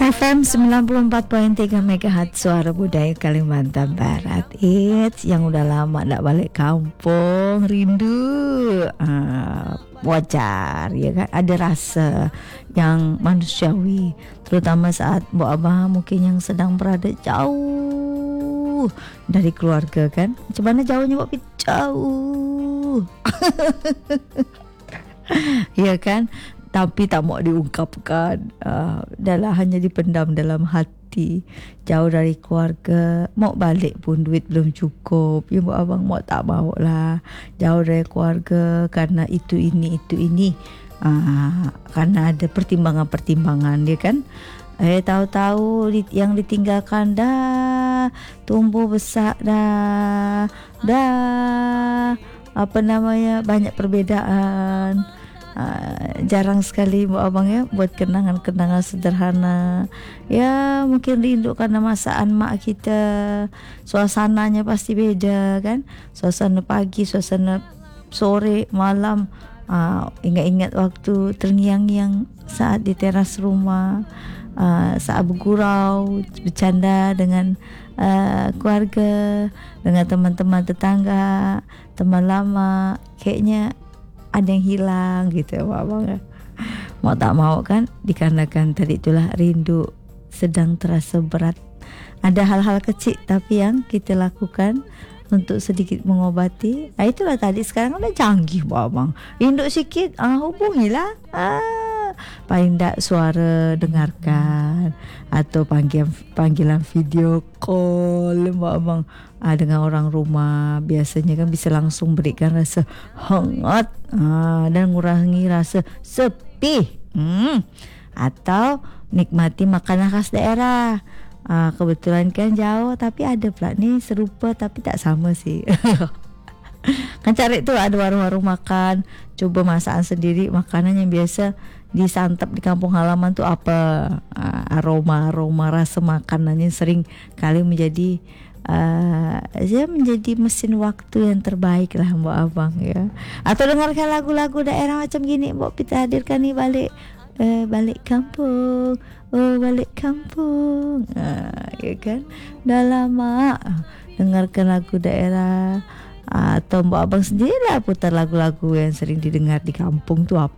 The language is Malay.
FM 94.3 MHz Suara Budaya Kalimantan Barat. Yang udah lama tak balik kampung, rindu. Wajar ya kan, ada rasa yang manusiawi, terutama saat Mbok Abah mungkin yang sedang berada jauh dari keluarga kan. Macam mana jauhnya Mbok? Jauh. Ya kan, tapi tak mau diungkapkan, adalah hanya dipendam dalam hati. Jauh dari keluarga, mau balik pun duit belum cukup. Ya Mbok Abang mau tak mau lah. Jauh dari keluarga karena itu ini. Karena ada pertimbangan-pertimbangan dia kan. Tahu-tahu yang ditinggalkan dah tumbuh besar dah banyak perbezaan. Jarang sekali Mbok Abang ya buat kenangan-kenangan sederhana. Ya mungkin rindu karena masakan mak kita. Suasananya pasti beda kan. Suasana pagi, suasana sore, malam. Ingat-ingat waktu terngiang-ngiang saat di teras rumah, saat bergurau, bercanda dengan keluarga, dengan teman-teman tetangga, teman lama. Kayaknya ada yang hilang gitu ya Abang ya. Mau tak mau kan, dikarenakan tadi itulah rindu sedang terasa berat. Ada hal-hal kecil tapi yang kita lakukan untuk sedikit mengobati. Itulah tadi, sekarang udah canggih Abang. Rindu sikit, hubungilah. Paling tak suara dengarkan, atau panggilan video call Abang. Dengan orang rumah biasanya kan bisa langsung berikan rasa hangat, dan mengurangi rasa sepi. Atau nikmati makanan khas daerah. Kebetulan kan jauh tapi ada pula nih serupa tapi tak sama sih. Kan cari tuh ada warung-warung makan, coba masakan sendiri, makanan yang biasa disantap di kampung halaman tuh apa. Aroma rasa makanannya sering kali menjadi mesin waktu yang terbaik lah Mbok Abang ya. Atau dengarkan lagu-lagu daerah macam gini Mbok kita hadirkan nih, balik kampung, balik kampung, ya kan, dah lama dengarkan lagu daerah. Atau Mbok Abang sendiri lah putar lagu-lagu yang sering didengar di kampung tuh apa.